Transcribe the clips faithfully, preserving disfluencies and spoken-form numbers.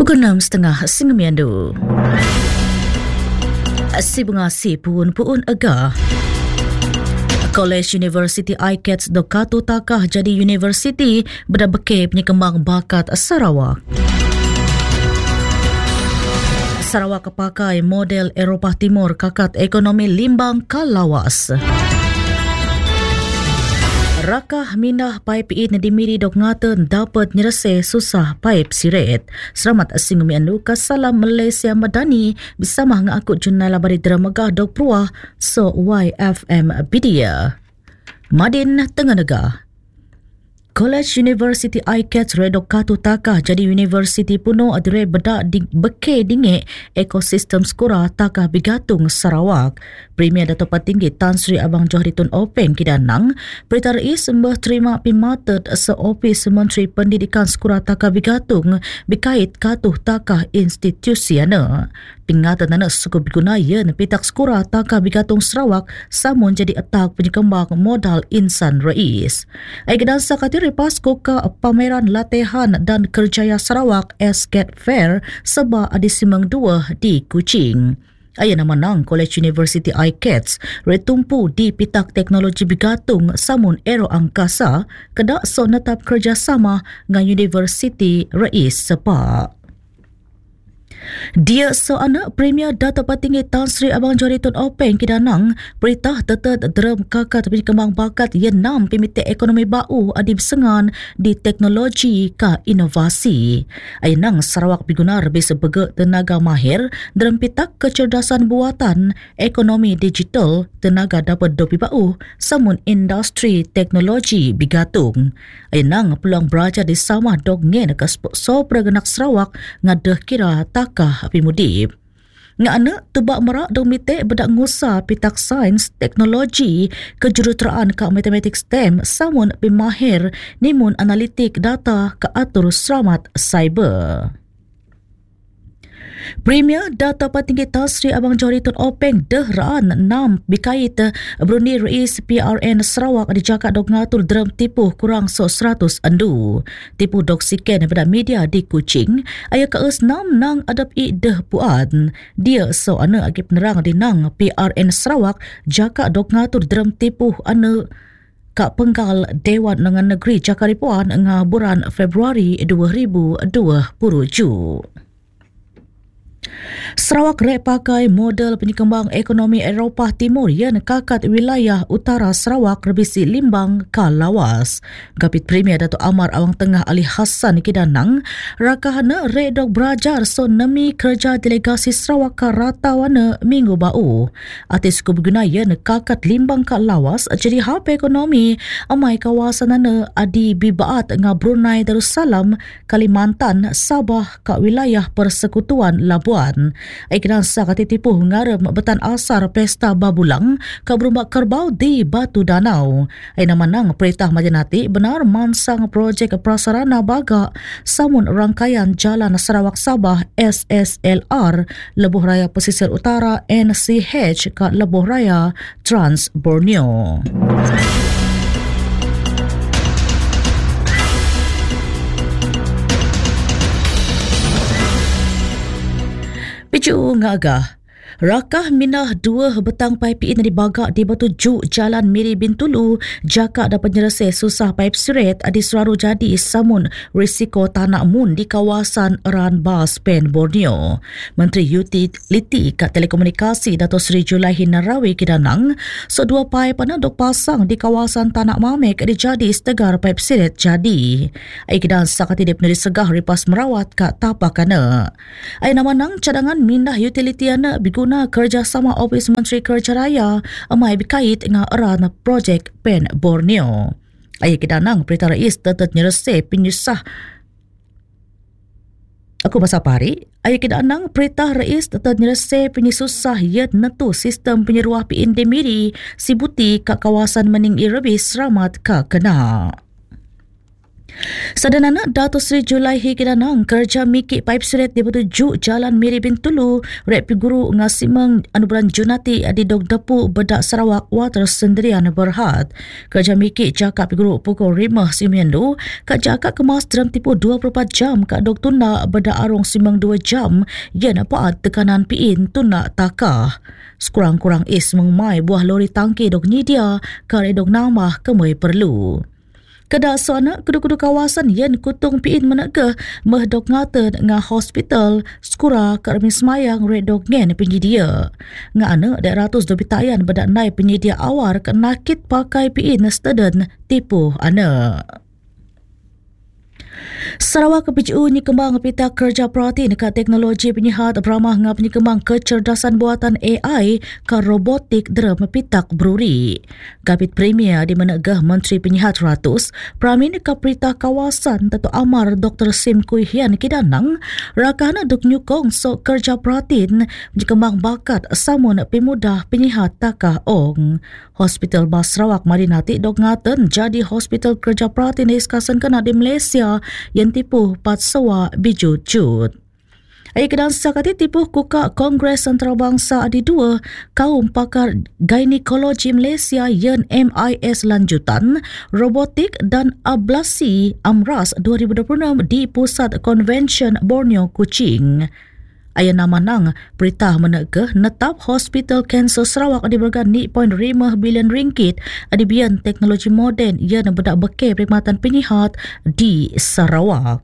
Pukul enam setengah Singamiandu. Si bunga si pun pun agah. College University I C A T S Dokatu takah jadi universiti berdabeke penyekembang bakat Sarawak. Sarawak pakai model Eropah Timur kakat ekonomi limbang ka lawas. Rakah mindah paip in di miri dok ngaten dapat nyerase susah paip siret. Selamat asing miandu ka salam Malaysia Madani bersama ngakut jurnal labari Dermagah dok pruah so Y F M Bidia. Madin Tengah Negah. College University I C A T S redok katu takah jadi universiti puno adire bedak di beke dingek ekosistem skura takah bigatung Sarawak. Premier Dato' Patinggi Tan Sri Abang Johari Tun Openg kidanang Perintah Rais sembah terima pimatet seopis Menteri Pendidikan skura takah bigatung berkait katuh takah institusi ana. Pingatan anak suku bergunaya pitak skura takah bigatung Sarawak samun jadi atak penyekembang modal insan rais. Aigedan sakatiri pas koka pameran latihan dan kerjaya Sarawak S C A T Fair seba adisimang dua di Kuching. Ayana menang College University I C A T S retumpu di pitak teknologi bigatung samun aero angkasa kedak so netap kerjasama dengan Universiti Rais Sepak. Dia seanak Premier Dato' Patinggi Tan Sri Abang Johari Tun Openg kidanang perintah tetap derem kakat penyekembang bakat yenam pemitik ekonomi bau adib sengan di teknologi ka inovasi. Ainang Sarawak bigunar bisa begak tenaga mahir derem pitak kecerdasan buatan ekonomi digital tenaga dapat dopi bau samun industri teknologi bigatung. Ainang peluang belajar di sama dog ngen ke so pergenak Sarawak ngadah kira tak kah api mudib. Nga anak tebak merak dong mitek bedak ngusa pitak sains, teknologi, kejuruteraan ka matematik STEM samun pemahir nimun analitik data ka atur selamat cyber. Premier Dato' Patinggi Tan Sri Abang Johari Tun Openg dehraan enam bikait Brunei Rais P R N Sarawak dijaga dok ngatur derem tipu kurang so seratus andu. Tipu dok siken pada media di Kuching ayah ke enam nang adap i deh puan. Dia so ana agi penerang di nang P R N Sarawak jaga dok ngatur derem tipu ana Kak Penggal Dewan Lengan Negeri Jakaripuan nga bulan Februari dua ribu dua puluh tujuh. Sarawak rek pakai model penyekembang ekonomi Eropah Timur yang kakat wilayah utara Sarawak rebisi limbang ka lawas. Kapit Premier Dato' Amar Awang Tengah Ali Hassan kidanang rakahana rek dok berajar so nemi kerja delegasi Sarawak ka ratawana minggu bau. Atis kebergunaya kakat limbang ka lawas jadi hab ekonomi amai kawasan ana adi bibaat nga Brunei Darussalam, Kalimantan, Sabah ka wilayah Persekutuan Labuan. Aikinan sa katitipu ngarem betan asar pesta babulang ka berumbak kerbau di Batu Danau. Ay namanang perintah Majanati benar mansang projek prasarana baga samun rangkaian Jalan Sarawak Sabah S S L R Lebuh Raya Pesisir Utara N C H ka Lebuh Raya Trans Borneo. Picu ngagah. Rakah minah dua betang paip in di bagak di Batu Juk Jalan Miri Bintulu jaka dapat nyerasai susah paip siret adi selalu jadi samun risiko tanah mun di kawasan Eran Bas Pen Borneo. Menteri Utiliti kat Telekomunikasi Dato' Sri Julaihi Narawi kidanang so dua paip ana dok pasang di kawasan Tanah Mamek di jadi setegar paip siret jadi. Ai kidan sakati dia peneri segah ripas merawat kat tapak ana. Ai namanang cadangan mindah utiliti ana bigu guna kerjasama Ofis Menteri Kerja Raya amai berkait dengan eran projek Pen Borneo. Ayah kidanang Perintah Rais tetap nyerasai penyusah Aku bahasa pari. Ayah kidanang Perintah Rais tetap nyerasai penyesusah yat netu sistem penyeruah P N D Miri Sibuti kat kawasan Mening Irebi seramat ka kena. Sadanana Dato' Sri Julaihi Kidanang kerja mikik paip siret di bertuju Jalan Miri bin Tulu Rek Guru Ngasimeng Anuberan Junati di Dog Depu Bedak Sarawak Water Sendirian Berhad. Kerja mikik cakap guru pukul lima Simiandu kak cakap kemas dalam tipu dua puluh empat jam kak Dog Tuna Bedak Arung Simeng dua jam ia napak tekanan piin tuna takah. Sekurang-kurang is mengmai buah lori tangki Dog Nyidia kare Dog Namah kemui perlu. Kedak sana kudu-kudu kawasan yen kutung piin menegah mehdok ngata ngah hospital skura kermi semayang redok ngen penyedia. Ngana dek ratus dobi tayan bedak nai penyedia awar ke nakit pakai piin student tipu ana. Sarawak P J U ni kembang pita kerja perhatian ke teknologi penyihat beramah ngap ni kembang kecerdasan buatan A I ke robotik dalam pitak beruri. Kapit Premier di menegah Menteri Penyihat Ratus, Pramin ke perintah kawasan Dato' Amar Doktor Sim Kui Hian Kidanang, rakana duk nyukong so kerja perhatian kembang bakat samun pemudah penyihat takah ong. Hospital Bas Sarawak Madinati dok ngaten jadi hospital kerja perhatian iskasan kena di Malaysia yang tipu pat sewa biju cut. Ayah kedan sakati tipu kuka Kongres Antarabangsa adi dua kaum pakar ginekologi Malaysia yang M I S lanjutan robotik dan ablasi Amras dua ribu dua puluh enam di Pusat Konvensyen Borneo Kuching. Ayah nama nang berita menegah netap Hospital Kanser Sarawak di bergan ni point lima bilion ringgit adibian teknologi moden yang bedak bekal perkhidmatan penyihat di Sarawak.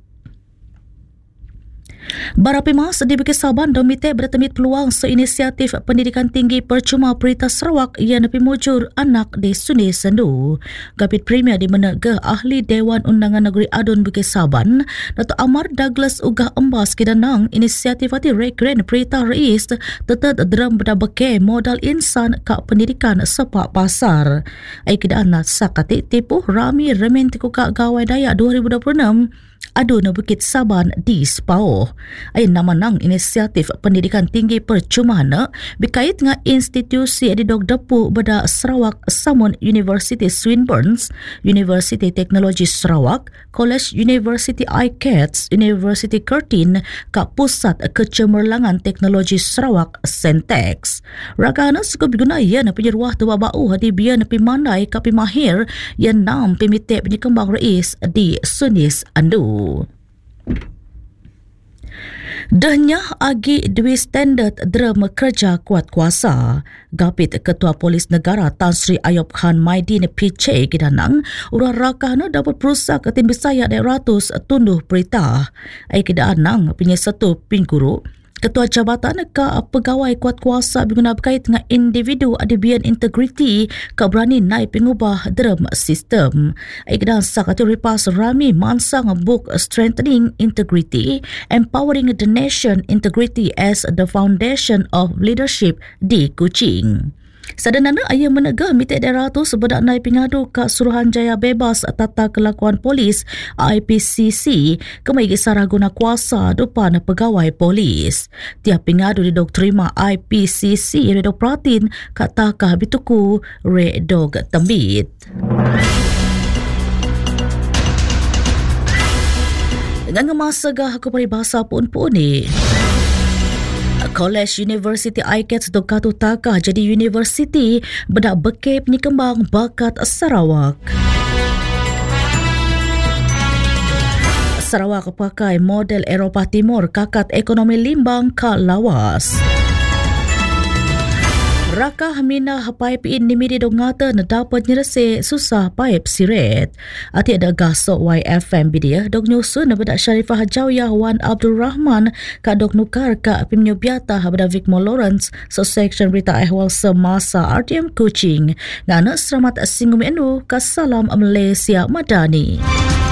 Barapimas di Bukit Saban domite bertemit peluang seinisiatif pendidikan tinggi percuma Perintah Sarawak yang pimujur anak di Sungai Sendu. Kapit Premier di menegah Ahli Dewan Undangan Negeri Adun Bukit Saban, Dato' Amar Douglas Ugah Embas Kidanang inisiatif hati Rekren Perintah Rais tetap dalam berdabake modal insan kak pendidikan sepak pasar. Ai kidaan sakati tipu rami remen tikukak gawai Dayak dua ribu dua puluh enam Adun Bukit Saban di Sepauh. Ay nama nang inisiatif pendidikan tinggi percuma na berkait dengan institusi di Dog Depu Bedak Sarawak Samun University Swinburne, University Teknologi Sarawak, College University I C A T S, University Curtin, ke Pusat Kecemerlangan Teknologi Sarawak Sentex. Rakana suka berguna ia na penyeruah tua bau di biar pimandai ke pimahir yang nam pemite penyekembang rais di Sunis Andu. Dahnya agi dua standard drama kerja kuat kuasa. Gapit Ketua Polis Negara Tan Sri Ayub Khan Maidin P C Kidanang, urang rakana dapat perusak ketin Bisaya dan ratus tunduh perintah. Ai kidanang punya satu pingguru. Ketua Jabatan ke Pegawai Kuat Kuasa berguna berkait dengan individu adibian integriti ke berani naik pengubah dalam sistem. Ikdan sakatu ripas rami mansang book Strengthening Integrity, Empowering the Nation Integrity as the Foundation of Leadership di Kuching. Sadanana ayah menegah mitik daerah tu sebedak naik pengadu ke Suruhanjaya Bebas Tata Kelakuan Polis I P C C kemai gisara guna kuasa depan pegawai polis. Tiap pengadu di dok terima I P C C yang dok pratin kata kah bituku re dok tembit. Dengan ngemas segah aku peribahasa pun-pun ni. College University I C A T S Dokatu Takah jadi universiti bedak bekep ni kembang bakat Sarawak. Sarawak pakai model Eropah Timur kakat ekonomi limbang ka lawas. Rakah minah paip in ni midi dong ngata na dapat nyerese susah paip siret. Ati ada gasok Y F M bidia dok nyusun na bedak Syarifah Jawiyah Wan Abdul Rahman ka dok nukar ka pimnyo biata bedak Vicmore Lawrence so section berita ehwal semasa R T M Kuching. Ngana selamat singumi enu ka salam Malaysia Madani.